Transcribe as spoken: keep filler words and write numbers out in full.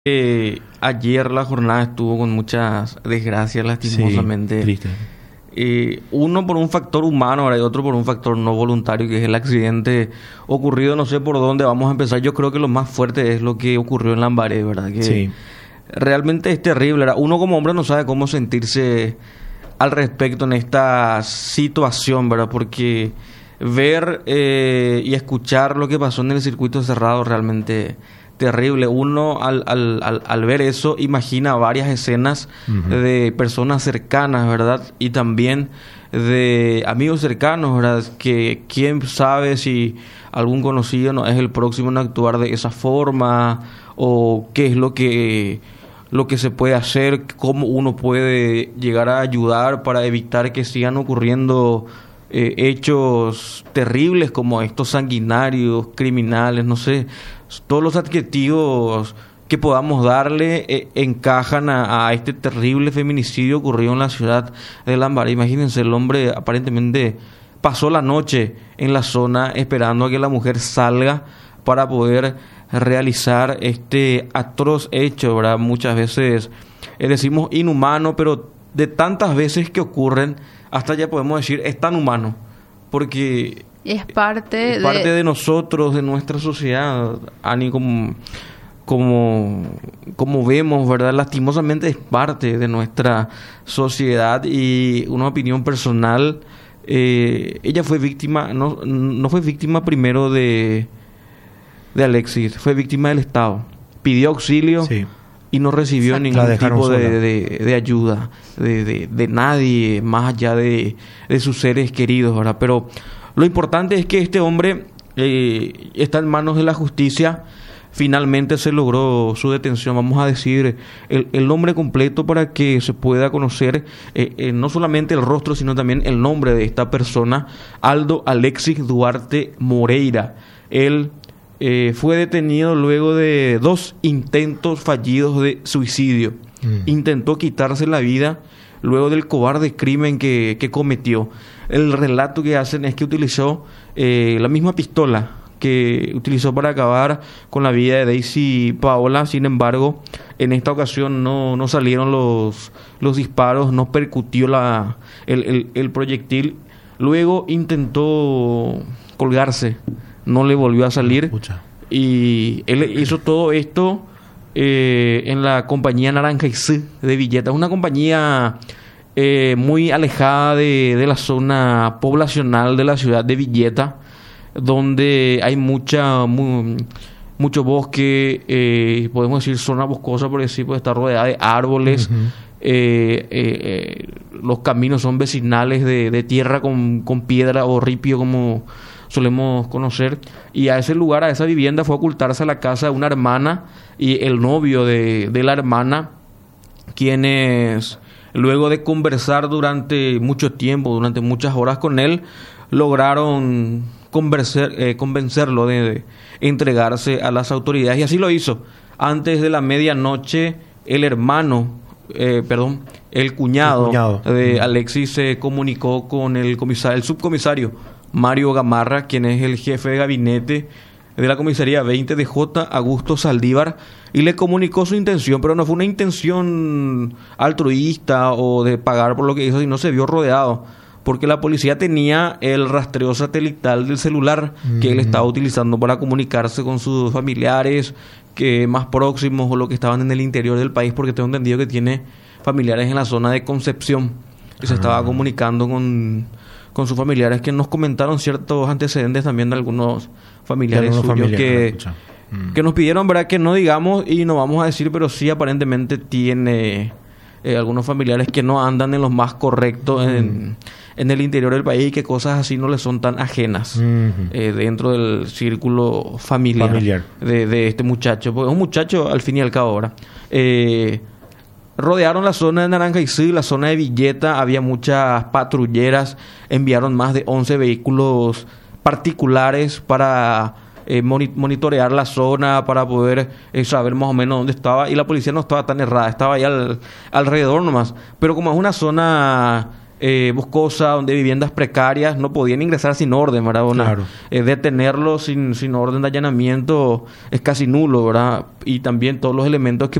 Eh, ayer la jornada estuvo con muchas desgracias, lastimosamente. Sí, triste. Eh, uno por un factor humano, ¿verdad? Y otro por un factor no voluntario, que es el accidente ocurrido. No sé por dónde vamos a empezar. Yo creo que lo más fuerte es lo que ocurrió en Lambaré, ¿verdad? Que Sí. realmente es terrible, ¿verdad? Uno como hombre no sabe cómo sentirse al respecto en esta situación, ¿verdad? Porque ver eh, y escuchar lo que pasó en el circuito cerrado realmente terrible. Uno al, al, al, al ver eso imagina varias escenas Uh-huh. de personas cercanas, ¿verdad? Y también de amigos cercanos, ¿verdad? Que quién sabe si algún conocido no es el próximo en actuar de esa forma, o qué es lo que lo que se puede hacer, cómo uno puede llegar a ayudar para evitar que sigan ocurriendo eh, hechos terribles como estos, sanguinarios, criminales, no sé. Todos los adjetivos que podamos darle eh, encajan a, a este terrible feminicidio ocurrido en la ciudad de Lambaré. Imagínense, el hombre aparentemente pasó la noche en la zona esperando a que la mujer salga para poder realizar este atroz hecho, ¿verdad? Muchas veces eh, decimos inhumano, pero de tantas veces que ocurren, hasta ya podemos decir es tan humano, porque es parte, es parte de... de nosotros, de nuestra sociedad, Ani, como, como, como vemos, ¿verdad? Lastimosamente es parte de nuestra sociedad. Y una opinión personal, eh, ella fue víctima, no, no fue víctima primero de, de Alexis, fue víctima del Estado. Pidió auxilio. Sí. Y no recibió Exacto. ningún tipo sola. de, de, de ayuda de, de, de nadie, más allá de, de sus seres queridos, ¿verdad? Pero lo importante es que este hombre eh, está en manos de la justicia. Finalmente se logró su detención. Vamos a decir el, el nombre completo para que se pueda conocer eh, eh, no solamente el rostro, sino también el nombre de esta persona: Aldo Alexis Duarte Moreira. Él Eh, fue detenido luego de dos intentos fallidos de suicidio. Mm. Intentó quitarse la vida luego del cobarde crimen que, que cometió. El relato que hacen es que utilizó eh, la misma pistola que utilizó para acabar con la vida de Daisy Paola. Sin embargo, en esta ocasión no, no salieron los, los disparos, no percutió la, el, el, el proyectil. Luego intentó colgarse. No le volvió a salir. Escucha. Y él hizo todo esto eh, en la compañía Naranja y C de Villeta. Es una compañía eh, muy alejada de, de la zona poblacional de la ciudad de Villeta, donde hay mucha mu, mucho bosque, eh, podemos decir zona boscosa, porque sí, pues está rodeada de árboles. Uh-huh. eh, eh, los caminos son vecinales de, de tierra con, con piedra o ripio, como solemos conocer. Y a ese lugar, a esa vivienda, fue a ocultarse a la casa de una hermana y el novio de, de la hermana, quienes luego de conversar durante mucho tiempo, durante muchas horas con él, lograron convencer, eh, convencerlo de, de entregarse a las autoridades, y así lo hizo. Antes de la medianoche, el hermano, eh, perdón, el cuñado, el cuñado. de Mm. Alexis se comunicó con el comisario, el subcomisario Mario Gamarra, quien es el jefe de gabinete de la comisaría veinte de J. Augusto Saldívar, y le comunicó su intención, pero no fue una intención altruista o de pagar por lo que hizo, sino se vio rodeado, porque la policía tenía el rastreo satelital del celular mm. que él estaba utilizando para comunicarse con sus familiares que más próximos o los que estaban en el interior del país, porque tengo entendido que tiene familiares en la zona de Concepción, y se ah. estaba comunicando con... con sus familiares, que nos comentaron ciertos antecedentes también de algunos familiares de suyos familiares, que, mm. que nos pidieron, ¿verdad?, que no digamos, y no vamos a decir, pero sí aparentemente tiene eh, algunos familiares que no andan en los más correctos mm. en, en el interior del país, y que cosas así no les son tan ajenas mm-hmm. eh, dentro del círculo familiar, familiar. De, de este muchacho, porque es un muchacho al fin y al cabo ahora. Eh, Rodearon la zona de Naranja y C, la zona de Villeta, había muchas patrulleras, enviaron más de once vehículos particulares para eh, monitorear la zona, para poder eh, saber más o menos dónde estaba, y la policía no estaba tan errada, estaba ahí al, alrededor nomás. Pero como es una zona eh, boscosa, donde viviendas precarias no podían ingresar sin orden, ¿verdad? Una, Claro. eh, detenerlos sin, sin orden de allanamiento es casi nulo, ¿verdad? Y también todos los elementos que